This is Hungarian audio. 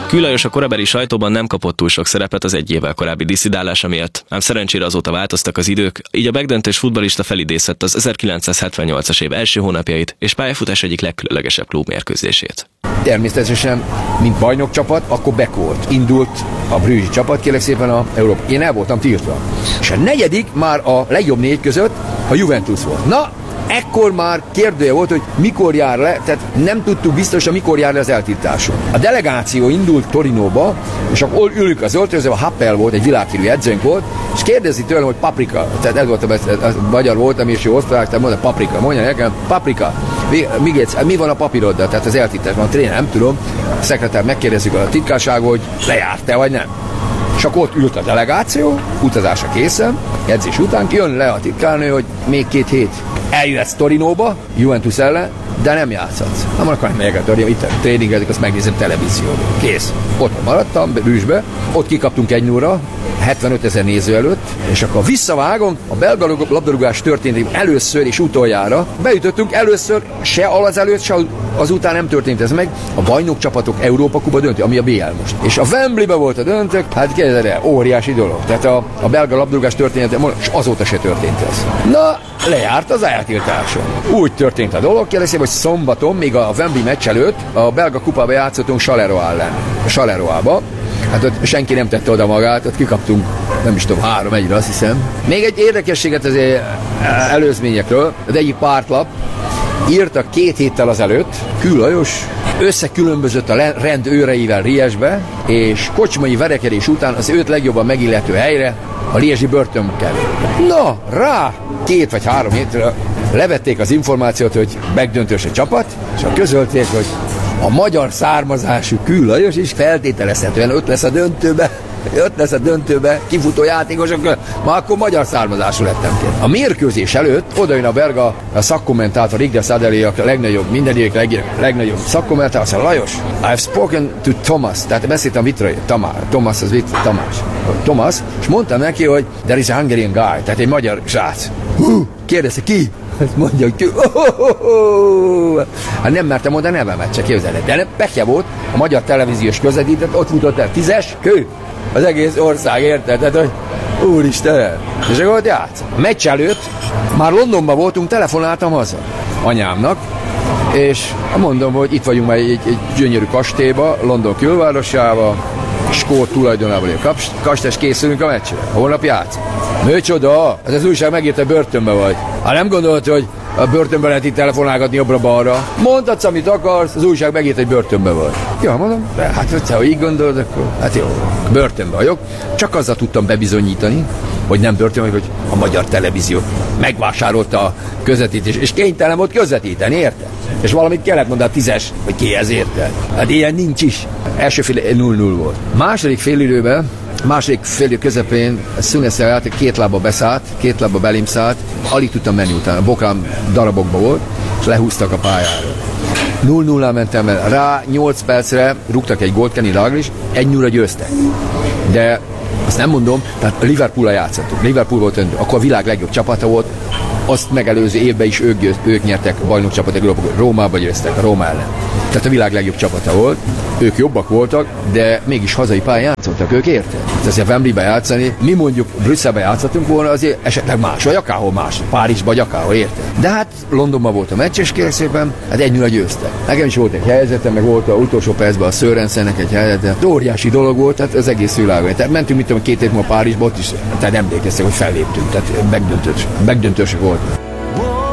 Kőlajos a korabeli sajtóban nem kapott túl sok szerepet az egy évvel korábbi disszidálása miatt, ám szerencsére azóta változtak az idők, így a megdöntős futballista felidézett az 1978-as év első hónapjait és pályafutás egyik legkülönlegesebb klubmérkőzését. Természetesen, mint bajnokcsapat, akkor Beck volt. Indult a brüggi csapat, kérlek szépen a Európa. Én el voltam tiltva. És a negyedik már a legjobb 4 között a Juventus volt. Na, ekkor már kérdője volt, hogy mikor jár le, tehát nem tudtuk biztosan, mikor jár le az eltiltáson. A delegáció indult Torinóba, és akkor ülünk az öltözőben, a Happel volt, egy világhírű edzőnk volt, és kérdezi tőlem, hogy paprika, tehát ez volt a magyar voltam, és jó osztrák, tehát mondta paprika, mondja nekem, paprika, mi van a papíroddal, tehát az eltiltásban, a tréner, nem tudom, a szekretár megkérdezik a titkárságot, hogy lejárt-e vagy nem. És akkor ott ült a delegáció, utazásra készen, edzés után jön le a titkárnő, hogy még 2 hét eljöhetsz Torinóba, Juventus ellen, de nem játszhatsz. Nem akarok megyek a Torinóba, itt tréningezik, azt megnézem televízióban. Kész. Ott maradtam, Brüsszbe, ott kikaptunk 1-0-ra, 75 000 néző előtt, és akkor visszavágom, a belga labdarúgás történt először és utoljára. Beütöttünk először, se az előtt, se azután nem történt ez meg. A bajnokcsapatok Európa Kupa döntő, ami a BL most. És a Wembleybe volt a döntő, hát kérdezd el, óriási dolog. Tehát a belga labdarúgás történet, és azóta se történt ez. Na, lejárt az eltiltáson. Úgy történt a dolog, kérdezem, hogy szombaton, még a Wembley meccs előtt, a belga kupába játszottunk Charleroi ellen. Charleroi-ba. Hát ott senki nem tette oda magát, ott kikaptunk, nem is tudom, 3-1-re, azt hiszem. Még egy érdekességet az előzményekről, az egyik pártlap írtak 2 héttel azelőtt, Kőlajos összekülönbözött a rend őreivel Liège-be, és kocsmai verekedés után az őt legjobban megillető helyre a liège-i börtön került. Na, rá 2 vagy 3 hétre levették az információt, hogy megdöntős a csapat, és közölték, hogy a magyar származású Kőlajos is feltételezhetően ott lesz a döntőbe kifutó játékosok, már akkor magyar származású lettem ki. A mérkőzés előtt odajön a belga szakkommentátor, Ignace Adeli, a legnagyobb, minden idők legnagyobb szakkommentátor, azt mondja, Lajos, I've spoken to Thomas, tehát beszéltem Vitrai, Thomas, Thomas, és mondtam neki, hogy there is a Hungarian guy, tehát egy magyar srác. Kérdezte, ki? Ezt mondja, hogy hát nem mertem mondani nevemet, csak képzeled. De pekje volt, a magyar televíziós közvetített, ott futott el 10-es Kő. Az egész ország, érted? Tehát, hogy úristen, és akkor ott játsz. A meccs előtt már Londonban voltunk, telefonáltam haza anyámnak, és mondom, hogy itt vagyunk már egy gyönyörű kastélyba, London külvárosába, skót tulajdonában a kastély, és készülünk a meccsre. Holnap játsz. Micsoda? Ez az újság megírta, börtönbe vagy. Hát nem gondolod, hogy a börtönbe lehet itt telefonálgatni jobbra-balra. Mondhatsz, amit akarsz, az újság megírt, hogy börtönbe vagy. Ja, mondom, de hát ha így gondolod, akkor hát jó, börtönbe vagyok. Csak azzal tudtam bebizonyítani, hogy nem börtönbe vagyok, hogy a magyar televízió megvásárolta a közvetítés, és kénytelen volt közvetíteni, érted? És valamit kellett mondani a 10-es, hogy ki ez, érted? Hát ilyen nincs is. Első fél 0-0 volt. Második fél idő közepén Szüneszel játék 2 lábba beszállt, 2 lábba belém szállt, alig tudtam menni utána, a bokám darabokba volt, és lehúztak a pályára. 0-0-ra mentem el, rá 8 percre rúgtak egy gólt, Kenny Dalglish, 1-0-ra győztek. De azt nem mondom, tehát Liverpool-ra játszottunk. Liverpool volt öntő, akkor a világ legjobb csapata volt, azt megelőző évben is ők nyertek a bajnokcsapatok, Rómába győztek, a Róma ellen. Tehát a világ legjobb csapata volt, ők jobbak voltak, de mégis hazai pályán játszottak, ők érted? Tehát azért Wembleybe játszani, mi mondjuk Brüsszelbe játszottunk volna, azért esetleg más, vagy akárhol más, Párizsba, vagy akárhol, érted? De hát Londonban volt a meccs, és kérlek szépen, hát 1-0-ra győztek. Nekem is volt egy helyzetem, meg volt a utolsó percben a Sörensennek egy helyzete. Óriási dolog volt, tehát az egész világon. Tehát mentünk, mit tudom, 2 hét múlva Párizsba, ott is, tehát emlékeztek, hogy felléptünk, tehát megdöntősek voltunk.